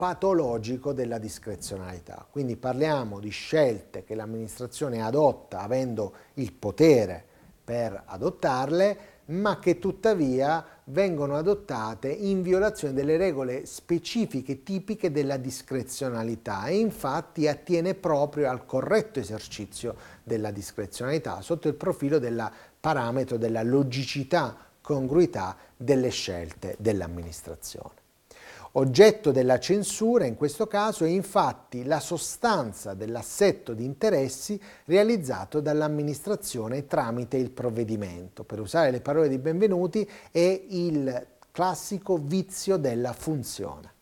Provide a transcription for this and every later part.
patologico della discrezionalità. Quindi parliamo di scelte che l'amministrazione adotta avendo il potere per adottarle, ma che tuttavia vengono adottate in violazione delle regole specifiche tipiche della discrezionalità e infatti attiene proprio al corretto esercizio della discrezionalità sotto il profilo del parametro della logicità, congruità delle scelte dell'amministrazione. Oggetto della censura in questo caso è infatti la sostanza dell'assetto di interessi realizzato dall'amministrazione tramite il provvedimento. Per usare le parole di Benvenuti, è il classico vizio della funzione.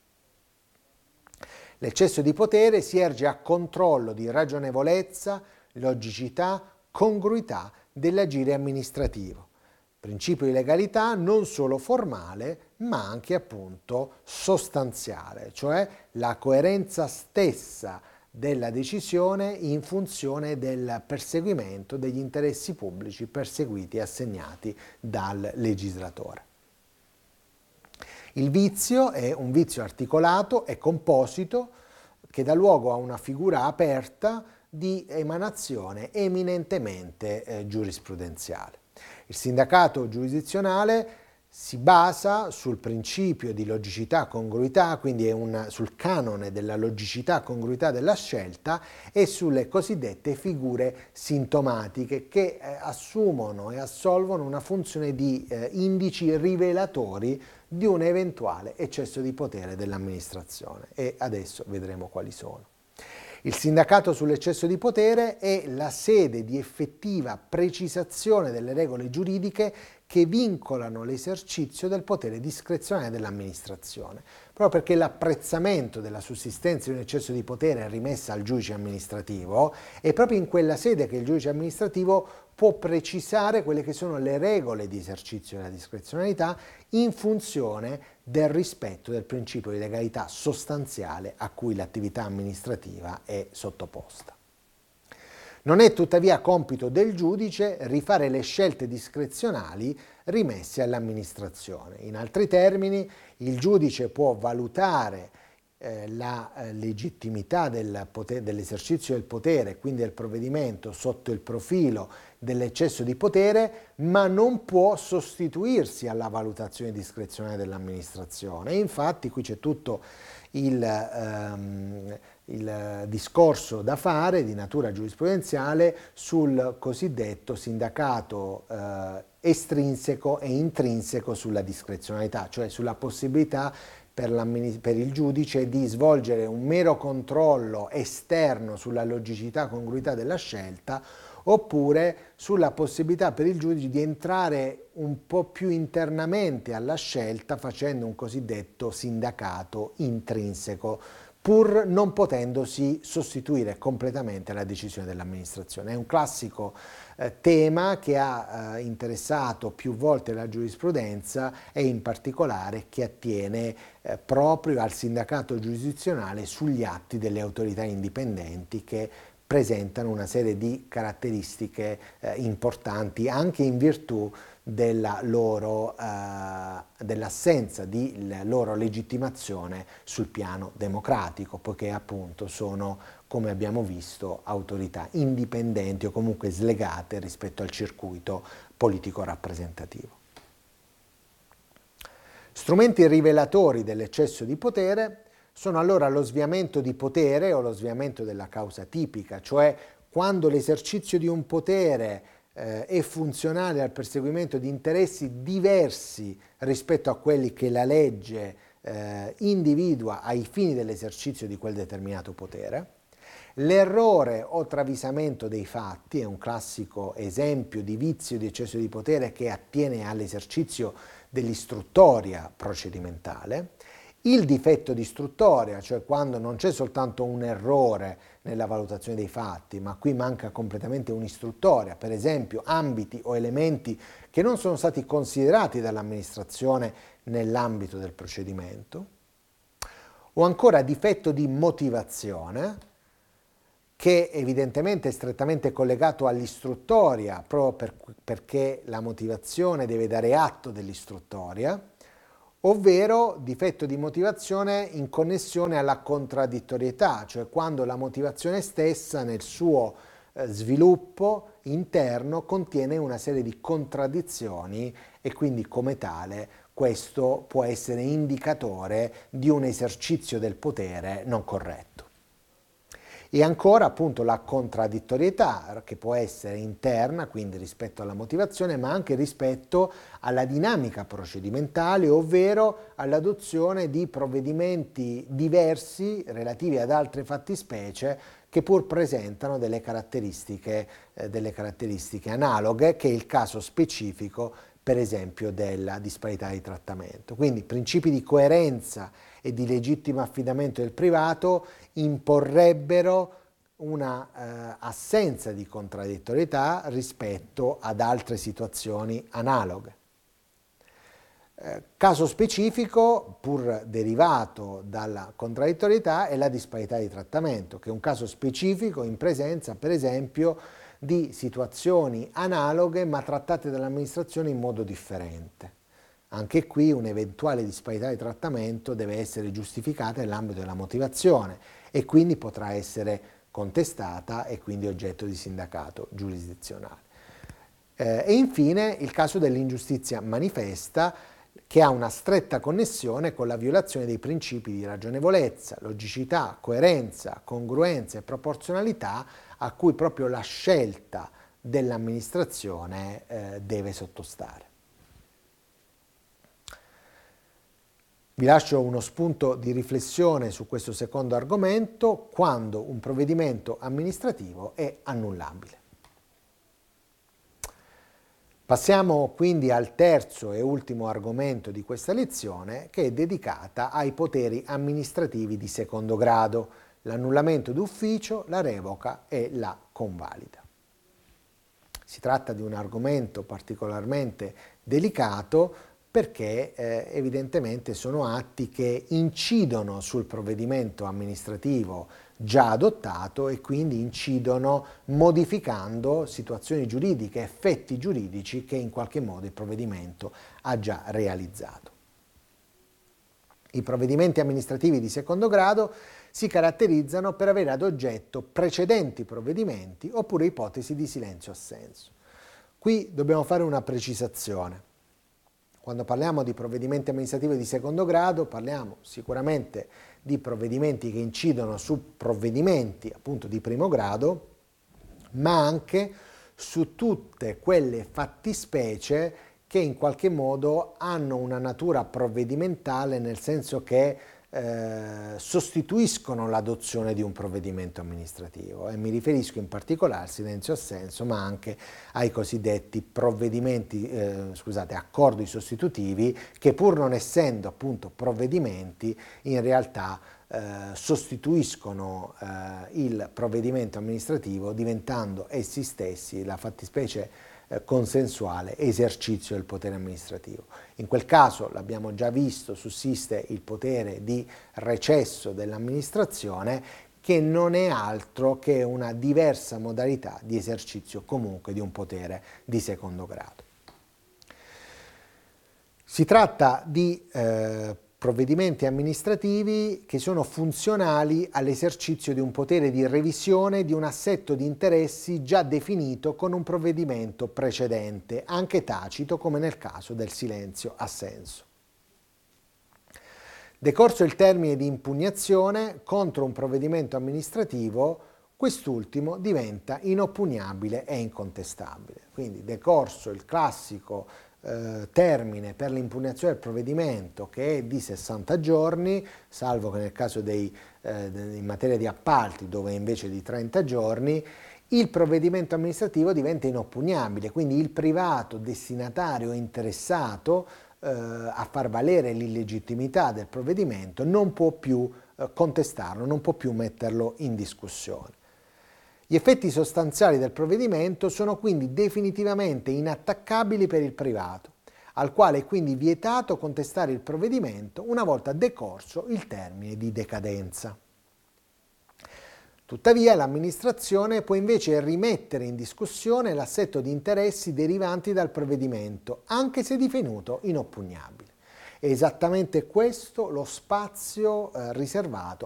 L'eccesso di potere si erge a controllo di ragionevolezza, logicità, congruità dell'agire amministrativo. Principio di legalità non solo formale, ma anche appunto sostanziale, cioè la coerenza stessa della decisione in funzione del perseguimento degli interessi pubblici perseguiti e assegnati dal legislatore. Il vizio è un vizio articolato e composito che dà luogo a una figura aperta di emanazione eminentemente giurisprudenziale. Il sindacato giurisdizionale si basa sul principio di logicità congruità, quindi sul canone della logicità congruità della scelta e sulle cosiddette figure sintomatiche che assumono e assolvono una funzione di indici rivelatori di un eventuale eccesso di potere dell'amministrazione e adesso vedremo quali sono. Il sindacato sull'eccesso di potere è la sede di effettiva precisazione delle regole giuridiche che vincolano l'esercizio del potere discrezionale dell'amministrazione, proprio perché l'apprezzamento della sussistenza di un eccesso di potere è rimessa al giudice amministrativo, è proprio in quella sede che il giudice amministrativo può precisare quelle che sono le regole di esercizio della discrezionalità in funzione del rispetto del principio di legalità sostanziale a cui l'attività amministrativa è sottoposta. Non è tuttavia compito del giudice rifare le scelte discrezionali rimesse all'amministrazione. In altri termini, il giudice può valutare la legittimità dell'esercizio del potere, quindi del provvedimento, sotto il profilo dell'eccesso di potere, ma non può sostituirsi alla valutazione discrezionale dell'amministrazione. E infatti qui c'è tutto il discorso da fare di natura giurisprudenziale sul cosiddetto sindacato estrinseco e intrinseco sulla discrezionalità, cioè sulla possibilità per il giudice di svolgere un mero controllo esterno sulla logicità, congruità della scelta, oppure sulla possibilità per il giudice di entrare un po' più internamente alla scelta facendo un cosiddetto sindacato intrinseco, pur non potendosi sostituire completamente alla decisione dell'amministrazione. È un classico tema che ha interessato più volte la giurisprudenza e in particolare che attiene proprio al sindacato giurisdizionale sugli atti delle autorità indipendenti che presentano una serie di caratteristiche importanti anche in virtù dell'assenza di loro legittimazione sul piano democratico, poiché appunto sono, come abbiamo visto, autorità indipendenti o comunque slegate rispetto al circuito politico rappresentativo. Strumenti rivelatori dell'eccesso di potere sono allora lo sviamento di potere o lo sviamento della causa tipica, cioè quando l'esercizio di un potere è funzionale al perseguimento di interessi diversi rispetto a quelli che la legge individua ai fini dell'esercizio di quel determinato potere. L'errore o travisamento dei fatti è un classico esempio di vizio di eccesso di potere che attiene all'esercizio dell'istruttoria procedimentale. Il difetto di istruttoria, cioè quando non c'è soltanto un errore nella valutazione dei fatti, ma qui manca completamente un'istruttoria, per esempio ambiti o elementi che non sono stati considerati dall'amministrazione nell'ambito del procedimento, o ancora difetto di motivazione, che evidentemente è strettamente collegato all'istruttoria, proprio perché la motivazione deve dare atto dell'istruttoria, ovvero difetto di motivazione in connessione alla contraddittorietà, cioè quando la motivazione stessa nel suo sviluppo interno contiene una serie di contraddizioni e quindi come tale questo può essere indicatore di un esercizio del potere non corretto. E ancora appunto la contraddittorietà che può essere interna, quindi rispetto alla motivazione, ma anche rispetto alla dinamica procedimentale, ovvero all'adozione di provvedimenti diversi relativi ad altre fattispecie che pur presentano delle caratteristiche analoghe, che è il caso specifico per esempio della disparità di trattamento. Quindi principi di coerenza e di legittimo affidamento del privato imporrebbero una assenza di contraddittorietà rispetto ad altre situazioni analoghe. Caso specifico, pur derivato dalla contraddittorietà, è la disparità di trattamento, che è un caso specifico in presenza, per esempio, di situazioni analoghe ma trattate dall'amministrazione in modo differente. Anche qui un'eventuale disparità di trattamento deve essere giustificata nell'ambito della motivazione e quindi potrà essere contestata e quindi oggetto di sindacato giurisdizionale. E infine il caso dell'ingiustizia manifesta, che ha una stretta connessione con la violazione dei principi di ragionevolezza, logicità, coerenza, congruenza e proporzionalità a cui proprio la scelta dell'amministrazione deve sottostare. Vi lascio uno spunto di riflessione su questo secondo argomento: quando un provvedimento amministrativo è annullabile. Passiamo quindi al terzo e ultimo argomento di questa lezione, che è dedicata ai poteri amministrativi di secondo grado, l'annullamento d'ufficio, la revoca e la convalida. Si tratta di un argomento particolarmente delicato perché evidentemente sono atti che incidono sul provvedimento amministrativo già adottato e quindi incidono modificando situazioni giuridiche, effetti giuridici che in qualche modo il provvedimento ha già realizzato. I provvedimenti amministrativi di secondo grado si caratterizzano per avere ad oggetto precedenti provvedimenti oppure ipotesi di silenzio-assenso. Qui dobbiamo fare una precisazione. Quando parliamo di provvedimenti amministrativi di secondo grado parliamo sicuramente di provvedimenti che incidono su provvedimenti appunto di primo grado, ma anche su tutte quelle fattispecie che in qualche modo hanno una natura provvedimentale, nel senso che sostituiscono l'adozione di un provvedimento amministrativo, e mi riferisco in particolare al silenzio-assenso, ma anche ai cosiddetti accordi sostitutivi, che pur non essendo appunto provvedimenti, in realtà sostituiscono il provvedimento amministrativo, diventando essi stessi la fattispecie consensuale esercizio del potere amministrativo. In quel caso, l'abbiamo già visto, sussiste il potere di recesso dell'amministrazione, che non è altro che una diversa modalità di esercizio comunque di un potere di secondo grado. Si tratta di provvedimenti amministrativi che sono funzionali all'esercizio di un potere di revisione di un assetto di interessi già definito con un provvedimento precedente, anche tacito, come nel caso del silenzio-assenso. Decorso il termine di impugnazione contro un provvedimento amministrativo, quest'ultimo diventa inoppugnabile e incontestabile. Quindi decorso il classico termine per l'impugnazione del provvedimento, che è di 60 giorni, salvo che nel caso in materia di appalti, dove è invece di 30 giorni, il provvedimento amministrativo diventa inoppugnabile, quindi il privato destinatario interessato a far valere l'illegittimità del provvedimento non può più contestarlo, non può più metterlo in discussione. Gli effetti sostanziali del provvedimento sono quindi definitivamente inattaccabili per il privato, al quale è quindi vietato contestare il provvedimento una volta decorso il termine di decadenza. Tuttavia l'amministrazione può invece rimettere in discussione l'assetto di interessi derivanti dal provvedimento, anche se divenuto inoppugnabile. È esattamente questo lo spazio riservato